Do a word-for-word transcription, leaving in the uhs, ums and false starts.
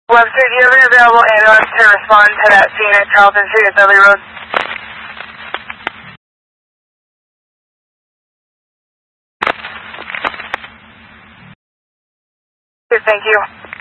Webster, do you have an available ambulance to respond to that scene at Charlton Street at Dudley Road? Good, thank you.